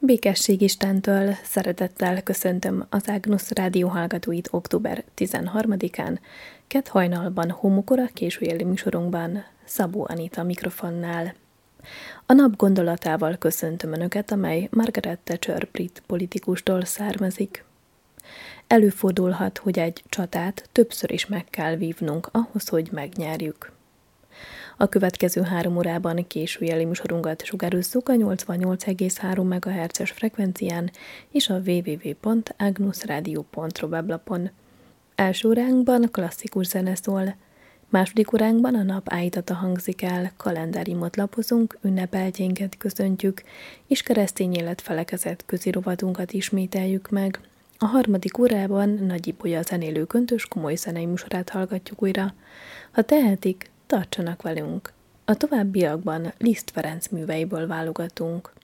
Békesség Istentől szeretettel köszöntöm az Ágnusz Rádió hallgatóit október 13-án, kedd hajnalban homokora későjeli műsorunkban Szabó Anita mikrofonnál. A nap gondolatával köszöntöm Önöket, amely Margaret Thatcher brit politikustól származik. Előfordulhat, hogy egy csatát többször is meg kell vívnunk ahhoz, hogy megnyerjük. A következő 3 órában későjeli műsorunkat sugározzuk a 88,3 MHz-es frekvencián és a www.agnusradio.ru weblapon. Első óránkban klasszikus zene szól, második óránkban a nap állítata hangzik el, kalendáriumot lapozunk, ünnepeltjénket köszöntjük, és keresztény életfelekezet közirovatunkat ismételjük meg. A harmadik órában Nagy Ibolya zenélő köntös komoly zenei műsorát hallgatjuk újra. Ha tehetik, tartsanak velünk! A továbbiakban Liszt Ferenc műveiből válogatunk.